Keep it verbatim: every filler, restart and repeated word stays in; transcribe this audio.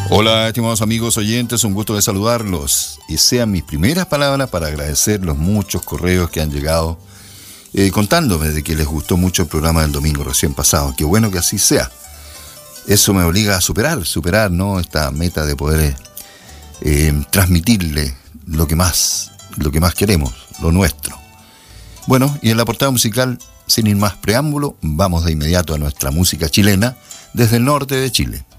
Hola, estimados amigos oyentes, un gusto de saludarlos. Y sean mis primeras palabras para agradecer los muchos correos que han llegado eh, contándome de que les gustó mucho el programa del domingo recién pasado. Qué bueno que así sea. Eso me obliga a superar, superar, ¿no? Esta meta de poder eh, transmitirle lo que más, lo que más queremos, lo nuestro. Bueno, y en la portada musical, sin ir más preámbulo, vamos de inmediato a nuestra música chilena desde el norte de Chile.